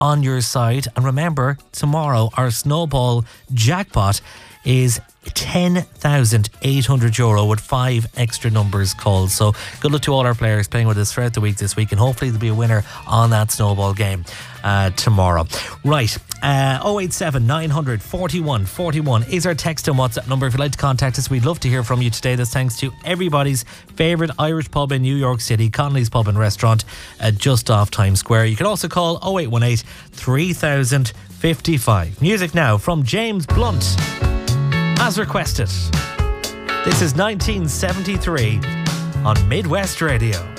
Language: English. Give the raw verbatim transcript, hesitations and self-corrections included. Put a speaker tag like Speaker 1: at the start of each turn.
Speaker 1: on your side. And remember, tomorrow our Snowball jackpot is ten thousand eight hundred euro with five extra numbers called. So good luck to all our players playing with us throughout the week this week, and hopefully there'll be a winner on that Snowball game uh, tomorrow. Right, uh, oh eight seven nine hundred forty-one forty-one is our text and WhatsApp number if you'd like to contact us. We'd love to hear from you today. That's thanks to everybody's favourite Irish pub in New York City, Connolly's Pub and Restaurant, uh, just off Times Square. You can also call oh eight one eight three thousand fifty-five. Music now from James Blunt, as requested. This is nineteen seventy-three on Midwest Radio.